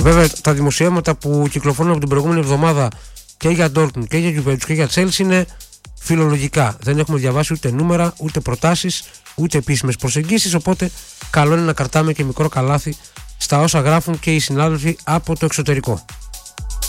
Βέβαια, τα δημοσιεύματα που κυκλοφορούν από την προηγούμενη εβδομάδα και για Dortmund και για Juventus και για Chelsea είναι φιλολογικά. Δεν έχουμε διαβάσει ούτε νούμερα, ούτε προτάσεις, ούτε επίσημες προσεγγίσεις. Οπότε, καλό είναι να κρατάμε και μικρό καλάθι στα όσα γράφουν και οι συνάδελφοι από το εξωτερικό.